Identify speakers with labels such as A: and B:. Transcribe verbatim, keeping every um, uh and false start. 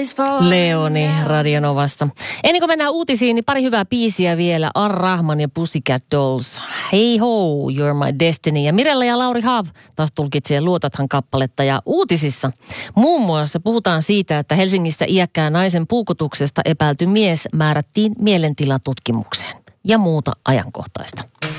A: Leoni Radionovasta. Ennen kuin mennään uutisiin, niin pari hyvää biisiä vielä. Ar-Rahman ja Pussycat Dolls. Hey ho, you're my destiny. Ja Mirella ja Lauri Haav taas tulkitsee Luotathan kappaletta. Ja uutisissa muun muassa puhutaan siitä, että Helsingissä iäkkään naisen puukotuksesta epäilty mies määrättiin mielentilatutkimukseen. Ja muuta ajankohtaista.